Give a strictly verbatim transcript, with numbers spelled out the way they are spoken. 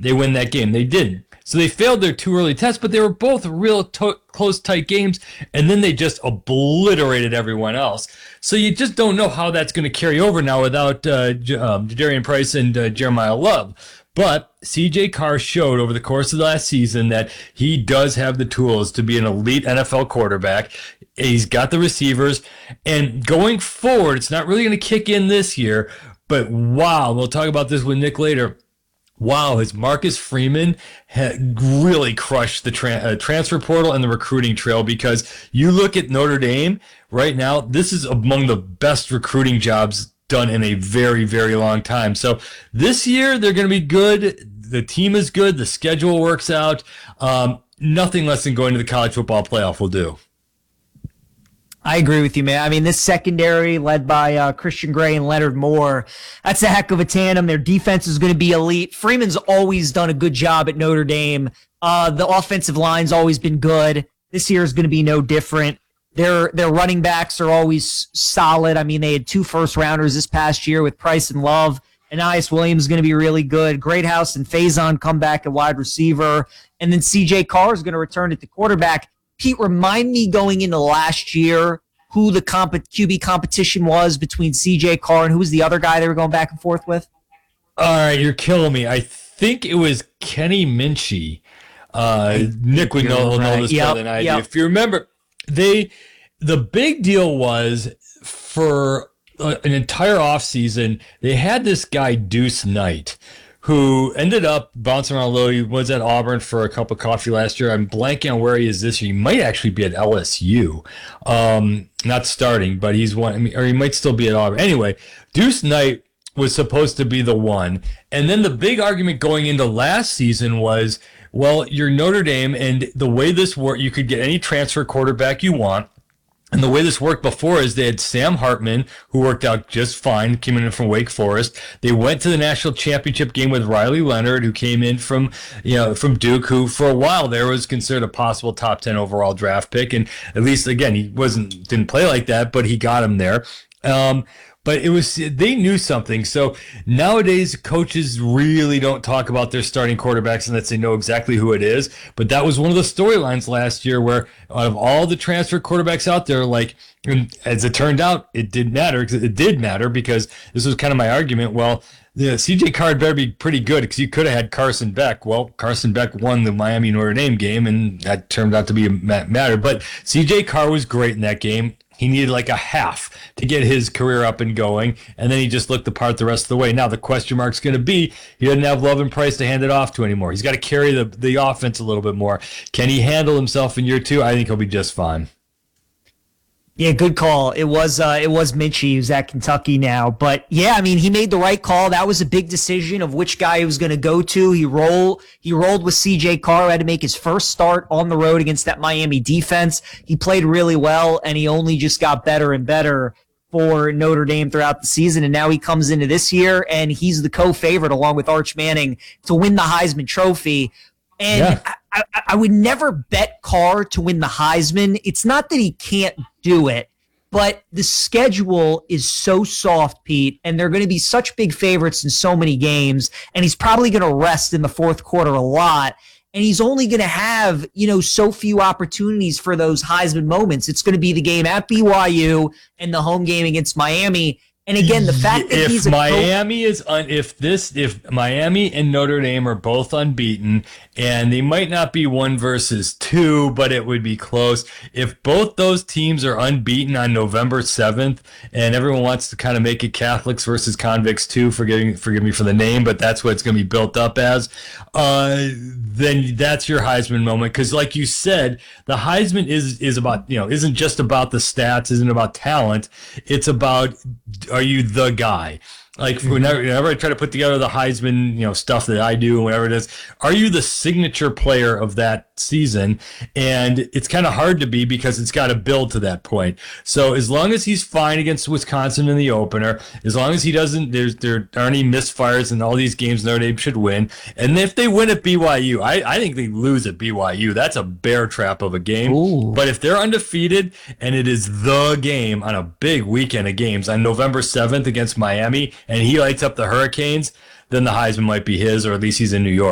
they win that game. They didn't. So they failed their two early tests, but they were both real to- close, tight games, and then they just obliterated everyone else. So you just don't know how that's going to carry over now without uh, J- um, Jadarian Price and uh, Jeremiah Love. But C J Carr showed over the course of the last season that he does have the tools to be an elite N F L quarterback. He's got the receivers. And going forward, it's not really going to kick in this year. But wow, we'll talk about this with Nick later. Wow, has Marcus Freeman had really crushed the tra- uh, transfer portal and the recruiting trail, because you look at Notre Dame right now, this is among the best recruiting jobs done in a very, very long time. So this year, they're going to be good. The team is good. The schedule works out. Um, nothing less than going to the college football playoff will do. I agree with you, man. I mean, this secondary led by uh, Christian Gray and Leonard Moore, that's a heck of a tandem. Their defense is going to be elite. Freeman's always done a good job at Notre Dame. Uh, the offensive line's always been good. This year is going to be no different. Their their running backs are always solid. I mean, they had two first rounders this past year with Price and Love. Anais Williams is going to be really good. Greathouse and Faison come back at wide receiver. And then C J Carr is going to return at the quarterback. Pete, remind me going into last year who the comp- Q B competition was between C J Carr and who was the other guy they were going back and forth with? All right, you're killing me. I think it was Kenny Minchie. Uh, Nick would know, know this yep, better than I yep. do. If you remember, they the big deal was for an entire offseason, they had this guy, Deuce Knight, who ended up bouncing around a little. He was at Auburn for a cup of coffee last year. I'm blanking on where he is this year. He might actually be at L S U. Um, not starting, but he's one, I mean, or he might still be at Auburn. Anyway, Deuce Knight was supposed to be the one. And then the big argument going into last season was, well, you're Notre Dame, and the way this worked, you could get any transfer quarterback you want. And the way this worked before is they had Sam Hartman, who worked out just fine, came in from Wake Forest. They went to the national championship game with Riley Leonard, who came in from, you know, from Duke, who for a while there was considered a possible top ten overall draft pick. And at least, again, he wasn't didn't play like that, but he got him there. Um, But it was, they knew something. So nowadays, coaches really don't talk about their starting quarterbacks unless they know exactly who it is. But that was one of the storylines last year, where out of all the transfer quarterbacks out there, like, and as it turned out, it did matter. It did matter because this was kind of my argument. Well, the C J Carr better be pretty good, because you could have had Carson Beck. Well, Carson Beck won the Miami Notre Dame game, and that turned out to be a matter. But C J Carr was great in that game. He needed like a half to get his career up and going, and then he just looked the part the rest of the way. Now the question mark's going to be, he doesn't have Love and Price to hand it off to anymore. He's got to carry the, the offense a little bit more. Can he handle himself in year two? I think he'll be just fine. Yeah, good call. It was uh, it was Minchie, who's at Kentucky now. But yeah, I mean, he made the right call. That was a big decision of which guy he was going to go to. He roll he rolled with C J Carr, had to make his first start on the road against that Miami defense. He played really well, and he only just got better and better for Notre Dame throughout the season. And now he comes into this year, and he's the co-favorite along with Arch Manning to win the Heisman Trophy. And yeah. I, I, I would never bet Carr to win the Heisman. It's not that he can't do it, but the schedule is so soft, Pete, and they're going to be such big favorites in so many games, and he's probably going to rest in the fourth quarter a lot, and he's only going to have, you know, so few opportunities for those Heisman moments. It's going to be the game at B Y U and the home game against Miami. And again, the fact that if he's a Miami co- is un, if this if Miami and Notre Dame are both unbeaten, and they might not be one versus two, but it would be close. If both those teams are unbeaten on November seventh, and everyone wants to kind of make it Catholics versus convicts too, forgiving forgive me for the name, but that's what it's going to be built up as. Uh, then that's your Heisman moment, because like you said, the Heisman is is about, you know, isn't just about the stats, isn't about talent. It's about, are you the guy? Like whenever, whenever I try to put together the Heisman, you know, stuff that I do and whatever it is, are you the signature player of that season? And it's kind of hard to be, because it's got to build to that point. So as long as he's fine against Wisconsin in the opener, as long as he doesn't, there's there aren't any misfires in all these games Notre Dame should win. And if they win at B Y U, I, I think they lose at B Y U. That's a bear trap of a game. Ooh. But if they're undefeated and it is the game on a big weekend of games on November seventh against Miami, and he lights up the Hurricanes, then the Heisman might be his, or at least he's in New York.